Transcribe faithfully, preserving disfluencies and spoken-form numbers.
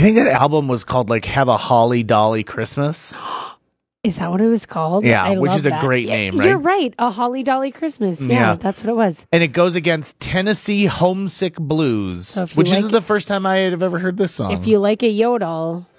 think that album was called like Have a Holly Dolly Christmas. Is that what it was called? Yeah, I which love is a that. great Yeah, name, right? You're right. A Holly Dolly Christmas. Yeah, Yeah. that's what it was. And it goes against Tennessee Homesick Blues, So if you which like isn't the first time I have ever heard this song. If you like a yodel,